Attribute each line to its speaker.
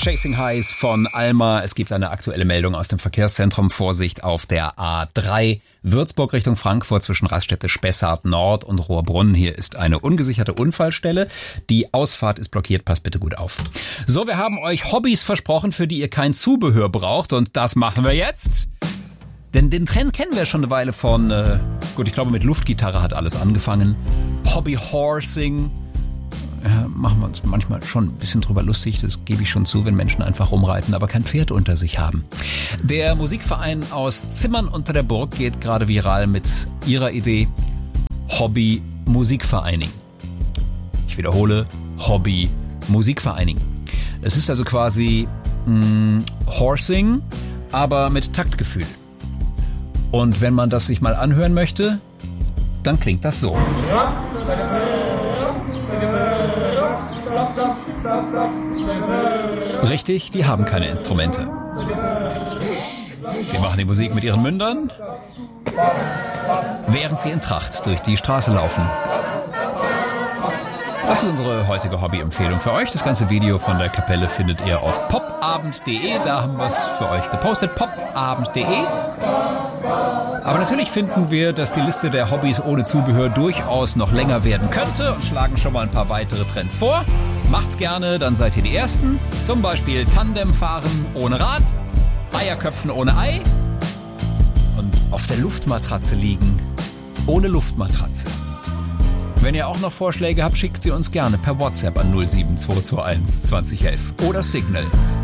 Speaker 1: Chasing Highs von Alma. Es gibt eine aktuelle Meldung aus dem Verkehrszentrum. Vorsicht auf der A3 Würzburg Richtung Frankfurt zwischen Raststätte Spessart Nord und Rohrbrunn. Hier ist eine ungesicherte Unfallstelle. Die Ausfahrt ist blockiert. Passt bitte gut auf. So, wir haben euch Hobbys versprochen, für die ihr kein Zubehör braucht. Und das machen wir jetzt. Denn den Trend kennen wir schon eine Weile von, ich glaube mit Luftgitarre hat alles angefangen. Hobbyhorsing. Machen wir uns manchmal schon ein bisschen drüber lustig, das gebe ich schon zu, wenn Menschen einfach rumreiten, aber kein Pferd unter sich haben. Der Musikverein aus Zimmern unter der Burg geht gerade viral mit ihrer Idee Hobby-Musikvereining. Ich wiederhole, Hobby-Musikvereining. Es ist also quasi Horsing, aber mit Taktgefühl. Und wenn man das sich mal anhören möchte, dann klingt das so. Richtig, die haben keine Instrumente. Sie machen die Musik mit ihren Mündern, während sie in Tracht durch die Straße laufen. Das ist unsere heutige Hobby-Empfehlung für euch. Das ganze Video von der Kapelle findet ihr auf popabend.de. Da haben wir es für euch gepostet. popabend.de. Aber natürlich finden wir, dass die Liste der Hobbys ohne Zubehör durchaus noch länger werden könnte und schlagen schon mal ein paar weitere Trends vor. Macht's gerne, dann seid ihr die Ersten. Zum Beispiel Tandemfahren ohne Rad, Eierköpfen ohne Ei und auf der Luftmatratze liegen ohne Luftmatratze. Wenn ihr auch noch Vorschläge habt, schickt sie uns gerne per WhatsApp an 07221 2011 oder Signal